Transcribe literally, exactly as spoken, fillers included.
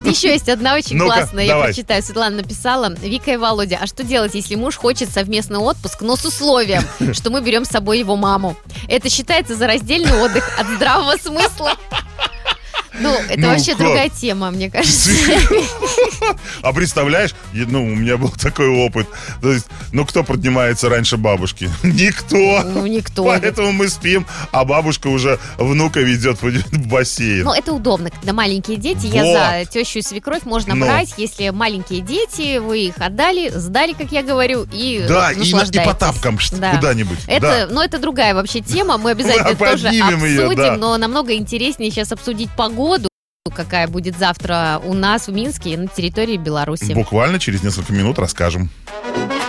Еще есть одна очень Ну-ка, классная, я давай. прочитаю. Светлана написала: Вика и Володя, а что делать, если муж хочет совместный отпуск, но с условием, что мы берем с собой его маму? Это считается за раздельный отдых от здравого смысла? Ну, это Ну, вообще как? другая тема, мне кажется. А представляешь, е- ну, у меня был такой опыт. То есть, ну, кто поднимается раньше бабушки? Никто. Ну, никто. Поэтому мы спим, а бабушка уже внука ведет в бассейн. Ну, это удобно, когда маленькие дети. Я Вот. за тещу и свекровь можно Ну. брать, если маленькие дети, вы их отдали, сдали, как я говорю, и Да, и, на- и наслаждаетесь. по тапкам ш- Да. куда-нибудь. Это, Да. ну, это другая вообще тема, мы обязательно тоже поднимем её, обсудим, да. но намного интереснее сейчас обсудить погоду, какая будет завтра у нас в Минске и на территории Беларуси. Буквально через несколько минут расскажем.